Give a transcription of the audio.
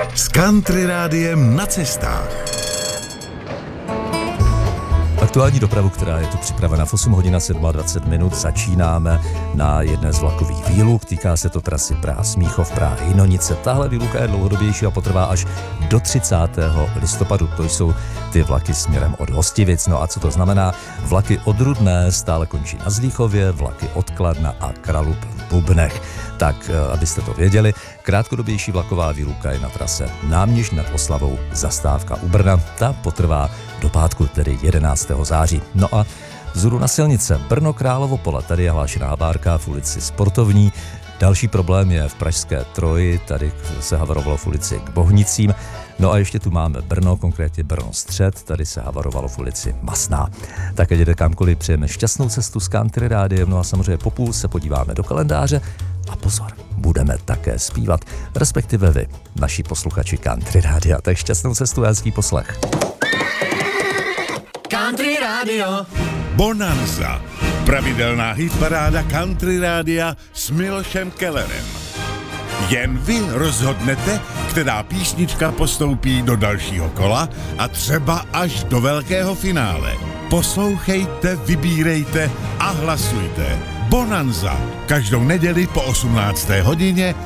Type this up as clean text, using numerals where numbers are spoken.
S Country Rádiem na cestách. Aktuální dopravu, která je tu připravena v 8 hodin a 27 minut, začínáme na jedné z vlakových výluk. Týká se to trasy Praha-Smíchov, Praha-Hynonice. Tahle výluka je dlouhodobější a potrvá až do 30. listopadu. To jsou ty vlaky směrem od Hostivic. No a co to znamená? Vlaky od Rudné stále končí na Zlíchově, vlaky od Kladna a Kralup v Bubnech. Tak, abyste to věděli, krátkodobější vlaková výluka je na trase Náměšť nad Oslavou, zastávka u Brna. Ta potrvá do pátku, tedy 11. září. No a vzhůru na silnice Brno-Královo Pole, tady je hlášená havárka v ulici Sportovní. Další problém je v pražské Troji, tady se havarovalo v ulici k Bohnicím. No a ještě tu máme Brno, konkrétně Brno Střed, tady se havarovalo v ulici Masná. Tak ať jde kamkoliv, přejeme šťastnou cestu s Country Rádiem, no a samozřejmě po půl se podíváme do kalendáře a pozor, budeme také zpívat, respektive vy, naši posluchači Country Rádia. Tak šťastnou cestu a hezký poslech. Country Radio Bonanza. Pravidelná hitparáda Country Rádia s Milošem Kellerem. Jen vy rozhodnete, která písnička postoupí do dalšího kola a třeba až do velkého finále. Poslouchejte, vybírejte a hlasujte. Bonanza. Každou neděli po 18. hodině